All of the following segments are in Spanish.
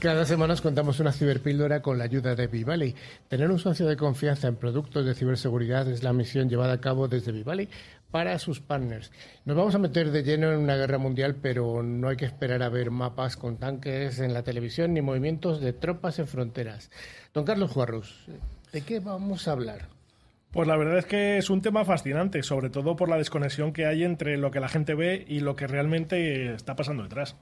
Cada semana os contamos una ciberpíldora con la ayuda de Vivali. Tener un socio de confianza en productos de ciberseguridad es la misión llevada a cabo desde Vivali para sus partners. Nos vamos a meter de lleno en una guerra mundial, pero no hay que esperar a ver mapas con tanques en la televisión ni movimientos de tropas en fronteras. Don Carlos Juarrus, ¿de qué vamos a hablar? Pues la verdad es que es un tema fascinante, sobre todo por la desconexión que hay entre lo que la gente ve y lo que realmente está pasando detrás.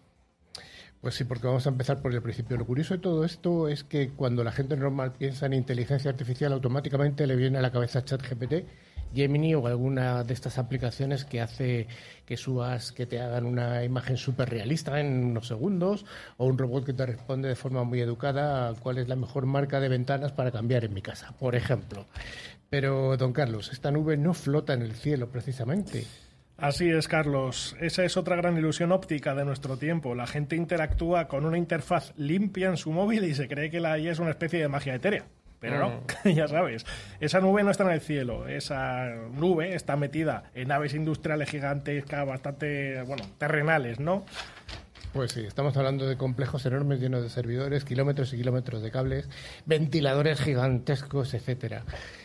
Pues sí, porque vamos a empezar por el principio. Lo curioso de todo esto es que cuando la gente normal piensa en inteligencia artificial, automáticamente le viene a la cabeza ChatGPT, Gemini o alguna de estas aplicaciones que hace que subas, que te hagan una imagen súper realista en unos segundos, o un robot que te responde de forma muy educada cuál es la mejor marca de ventanas para cambiar en mi casa, por ejemplo. Pero, don Carlos, esta nube no flota en el cielo precisamente. Así es, Carlos. Esa es otra gran ilusión óptica de nuestro tiempo. La gente interactúa con una interfaz limpia en su móvil y se cree que la IA es una especie de magia etérea. Pero no, ya sabes, esa nube no está en el cielo. Esa nube está metida en naves industriales gigantescas, bastante, terrenales, ¿no? Pues sí, estamos hablando de complejos enormes llenos de servidores, kilómetros y kilómetros de cables, ventiladores gigantescos, etcétera.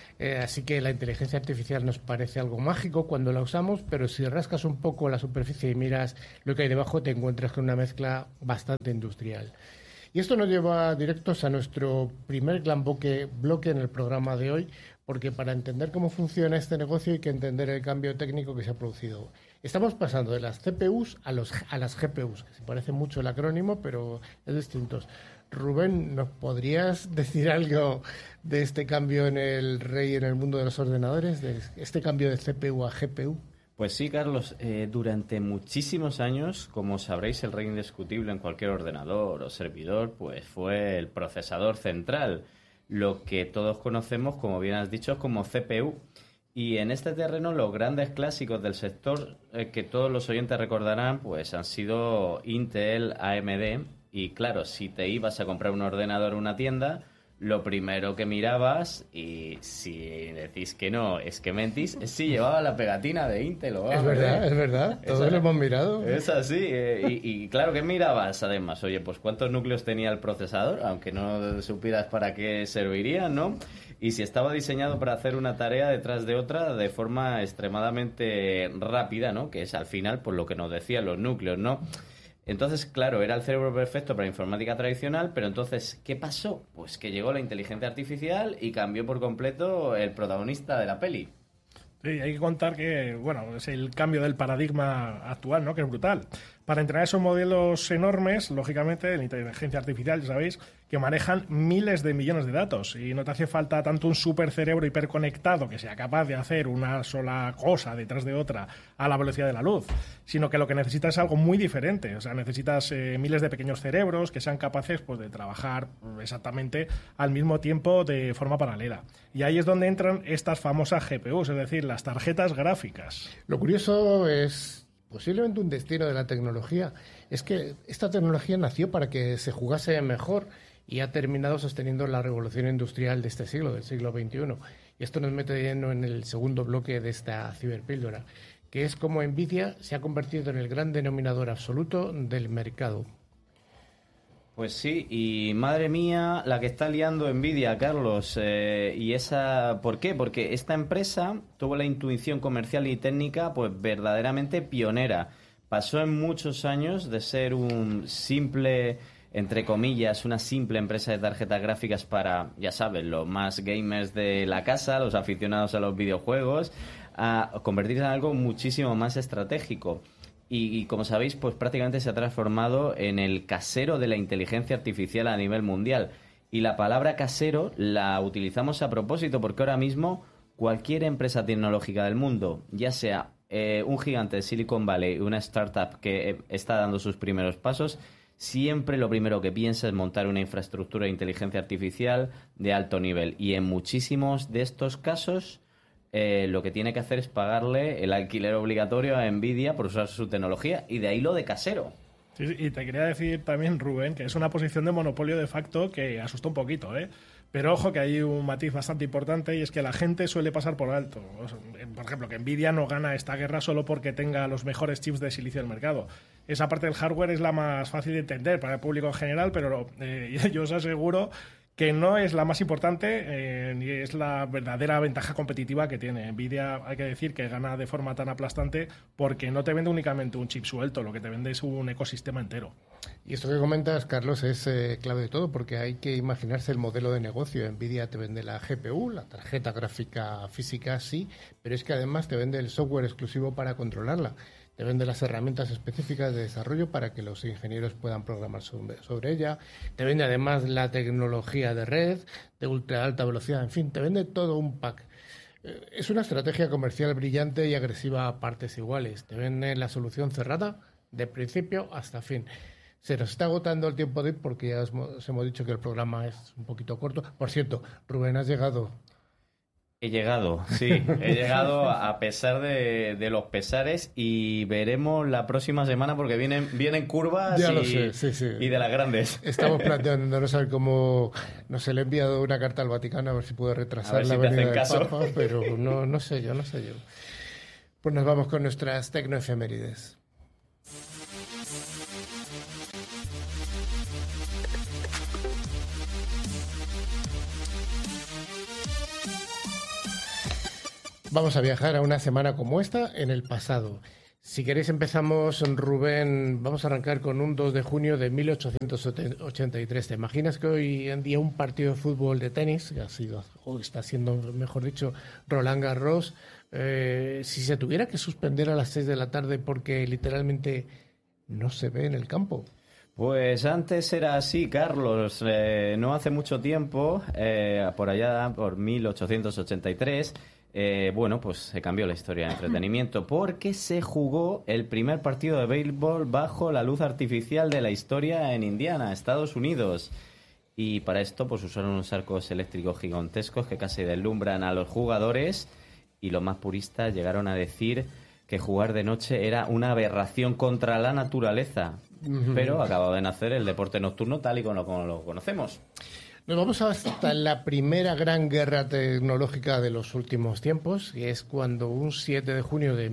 Así que la inteligencia artificial nos parece algo mágico cuando la usamos, pero si rascas un poco la superficie y miras lo que hay debajo, te encuentras con una mezcla bastante industrial. Y esto nos lleva directos a nuestro primer gran bloque en el programa de hoy, porque para entender cómo funciona este negocio hay que entender el cambio técnico que se ha producido. Estamos pasando de las CPUs a las GPUs, que se parece mucho el acrónimo, pero es distinto. Rubén, ¿nos podrías decir algo de este cambio en el mundo de los ordenadores, de este cambio de CPU a GPU? Pues sí, Carlos, durante muchísimos años, como sabréis, el rey indiscutible en cualquier ordenador o servidor, pues fue el procesador central, lo que todos conocemos, como bien has dicho, como CPU. Y en este terreno los grandes clásicos del sector, que todos los oyentes recordarán, pues han sido Intel, AMD. Y claro, si te ibas a comprar un ordenador en una tienda, lo primero que mirabas, y si decís que no, es que mentís, es si llevaba la pegatina de Intel o AMD. Es verdad, todos lo hemos mirado. Es así, y claro, ¿qué mirabas además? Oye, pues ¿cuántos núcleos tenía el procesador? Aunque no supieras para qué serviría, ¿no? Y si estaba diseñado para hacer una tarea detrás de otra de forma extremadamente rápida, ¿no? Que es al final, pues lo que nos decían los núcleos, ¿no? Entonces, claro, era el cerebro perfecto para informática tradicional, pero entonces, ¿qué pasó? Pues que llegó la inteligencia artificial y cambió por completo el protagonista de la peli. Sí, hay que contar que, es el cambio del paradigma actual, ¿no? Que es brutal. Para entrenar esos modelos enormes, lógicamente, la inteligencia artificial, ya sabéis, que manejan miles de millones de datos y no te hace falta tanto un supercerebro hiperconectado que sea capaz de hacer una sola cosa detrás de otra a la velocidad de la luz, sino que lo que necesitas es algo muy diferente. O sea, necesitas miles de pequeños cerebros que sean capaces pues, de trabajar exactamente al mismo tiempo de forma paralela. Y ahí es donde entran estas famosas GPUs, es decir, las tarjetas gráficas. Lo curioso es posiblemente un destino de la tecnología. Es que esta tecnología nació para que se jugase mejor y ha terminado sosteniendo la revolución industrial de este siglo, del siglo XXI. Y esto nos mete de lleno en el segundo bloque de esta ciberpíldora, que es cómo Nvidia se ha convertido en el gran denominador absoluto del mercado. Pues sí, y madre mía, la que está liando Nvidia, Carlos. Y esa, ¿por qué? Porque esta empresa tuvo la intuición comercial y técnica pues verdaderamente pionera. Pasó en muchos años de ser un simple, entre comillas, una simple empresa de tarjetas gráficas para, ya sabes, los más gamers de la casa, los aficionados a los videojuegos, a convertirse en algo muchísimo más estratégico. Y como sabéis, pues prácticamente se ha transformado en el casero de la inteligencia artificial a nivel mundial. Y la palabra casero la utilizamos a propósito porque ahora mismo cualquier empresa tecnológica del mundo, ya sea un gigante de Silicon Valley, una startup que está dando sus primeros pasos, siempre lo primero que piensa es montar una infraestructura de inteligencia artificial de alto nivel. Y en muchísimos de estos casos lo que tiene que hacer es pagarle el alquiler obligatorio a Nvidia por usar su tecnología, y de ahí lo de casero. Sí, y te quería decir también, Rubén, que es una posición de monopolio de facto que asusta un poquito, ¿eh? Pero ojo que hay un matiz bastante importante y es que la gente suele pasar por alto. Por ejemplo, que Nvidia no gana esta guerra solo porque tenga los mejores chips de silicio del mercado. esa parte del hardware es la más fácil de entender para el público en general, pero yo os aseguro que no es la más importante ni es la verdadera ventaja competitiva que tiene. Nvidia, hay que decir que gana de forma tan aplastante porque no te vende únicamente un chip suelto, lo que te vende es un ecosistema entero. Y esto que comentas, Carlos, es clave de todo, porque hay que imaginarse el modelo de negocio. Nvidia te vende la GPU, la tarjeta gráfica física, sí, pero es que además te vende el software exclusivo para controlarla. Te vende las herramientas específicas de desarrollo para que los ingenieros puedan programar sobre ella. Te vende además la tecnología de red, de ultra alta velocidad, en fin, te vende todo un pack. Es una estrategia comercial brillante y agresiva a partes iguales. Te vende la solución cerrada de principio hasta fin. Se nos está agotando el tiempo de ir porque ya os hemos dicho que el programa es un poquito corto. Por cierto, Rubén, ¿has llegado? He llegado, sí, he llegado a pesar de los pesares y veremos la próxima semana porque vienen curvas ya lo sé, sí. Y de las grandes. Estamos planteándonos a ver cómo nos le he enviado una carta al Vaticano a ver si puede retrasar la venida del Papa, pero no sé yo. Pues nos vamos con nuestras tecnoefemérides. Vamos a viajar a una semana como esta en el pasado. Si queréis empezamos, Rubén, vamos a arrancar con un 2 de junio de 1883. ¿Te imaginas que hoy en día un partido de fútbol de tenis, que está siendo, mejor dicho, Roland Garros, si se tuviera que suspender a las 6 de la tarde porque literalmente no se ve en el campo? Pues antes era así, Carlos. No hace mucho tiempo, por allá, por 1883... pues se cambió la historia de entretenimiento porque se jugó el primer partido de béisbol bajo la luz artificial de la historia en Indiana, Estados Unidos. Y para esto pues usaron unos arcos eléctricos gigantescos que casi deslumbran a los jugadores y los más puristas llegaron a decir que jugar de noche era una aberración contra la naturaleza. Pero acababa de nacer el deporte nocturno tal y como lo conocemos. Nos vamos hasta la primera gran guerra tecnológica de los últimos tiempos, que es cuando un 7 de junio de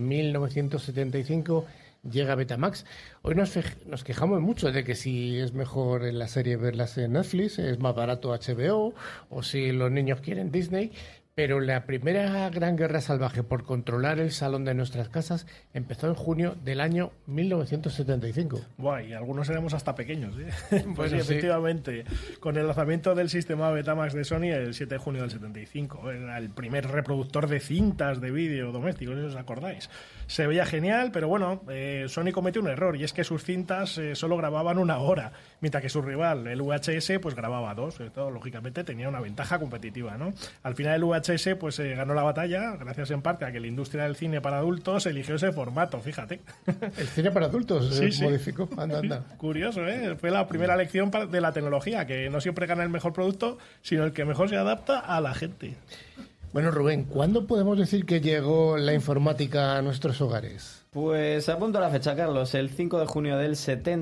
1975 llega Betamax. Hoy nos quejamos mucho de que si es mejor en la serie verlas en Netflix, es más barato HBO, o si los niños quieren Disney. Pero la primera gran guerra salvaje por controlar el salón de nuestras casas empezó en junio del año 1975. Guay, algunos éramos hasta pequeños, ¿eh? Pues Bueno, sí, efectivamente. Con el lanzamiento del sistema Betamax de Sony el 7 de junio del 75. Era el primer reproductor de cintas de vídeo doméstico, si os acordáis. Se veía genial, pero bueno, Sony cometió un error y es que sus cintas solo grababan 1 hora, mientras que su rival, el VHS, pues grababa 2. Esto, lógicamente, tenía una ventaja competitiva, ¿no? Al final el VHS pues ganó la batalla gracias en parte a que la industria del cine para adultos eligió ese formato, fíjate. ¿El cine para adultos sí. modificó? Anda. Curioso, ¿eh? Fue la primera lección de la tecnología, que no siempre gana el mejor producto, sino el que mejor se adapta a la gente. Bueno, Rubén, ¿cuándo podemos decir que llegó la informática a nuestros hogares? Pues apunto la fecha, Carlos. El 5 de junio del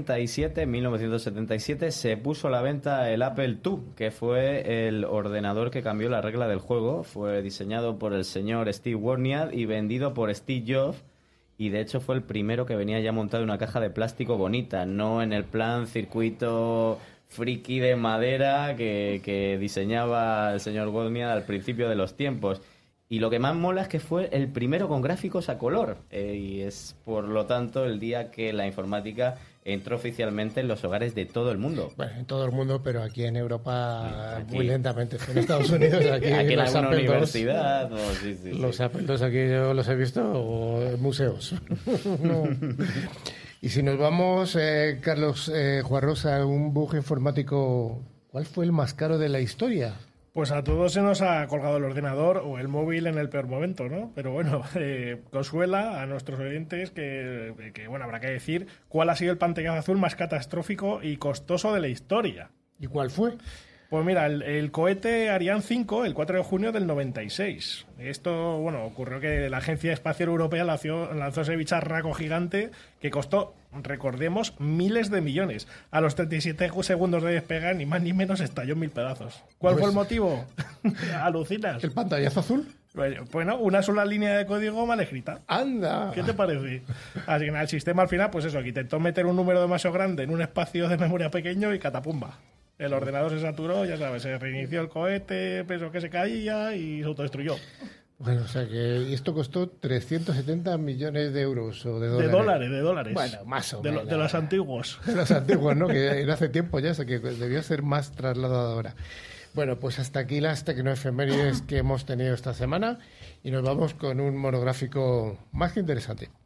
1977, se puso a la venta el Apple II, que fue el ordenador que cambió la regla del juego. Fue diseñado por el señor Steve Wozniak y vendido por Steve Jobs. Y de hecho fue el primero que venía ya montado en una caja de plástico bonita, no en el plan circuito friki de madera que diseñaba el señor Wozniak al principio de los tiempos. Y lo que más mola es que fue el primero con gráficos a color. Y es, por lo tanto, el día que la informática entró oficialmente en los hogares de todo el mundo. Bueno, en todo el mundo, pero aquí en Europa muy lentamente. En Estados Unidos, aquí en los alguna Apple universidad. Los Apple II aquí yo los he visto en museos. No. Y si nos vamos, Carlos Juarrosa, un bug informático, ¿cuál fue el más caro de la historia? Pues a todos se nos ha colgado el ordenador o el móvil en el peor momento, ¿no? Pero bueno, consuela a nuestros oyentes que, bueno, habrá que decir cuál ha sido el pantallazo azul más catastrófico y costoso de la historia. ¿Y cuál fue? Pues mira, el cohete Ariane 5, el 4 de junio del 96. Esto, bueno, ocurrió que la Agencia Espacial Europea lanzó ese bicharraco gigante que costó, recordemos, miles de millones. A los 37 segundos de despegar, ni más ni menos, estalló en 1000 pedazos. ¿Cuál fue el motivo? ¿Alucinas? ¿El pantallazo azul? Bueno, una sola línea de código mal escrita. ¡Anda! ¿Qué te parece? Así que el sistema al final, pues eso, que intentó meter un número demasiado grande en un espacio de memoria pequeño y catapumba. El ordenador se saturó, ya sabes, se reinició el cohete, pensó que se caía y se autodestruyó. Bueno, o sea que esto costó 370 millones de euros o de dólares. De dólares. Bueno, más o menos. De los antiguos. De los antiguos, ¿no? Que era hace tiempo ya, o sea que debió ser más trasladado ahora. Bueno, pues hasta aquí las tecnoefemérides que hemos tenido esta semana y nos vamos con un monográfico más que interesante.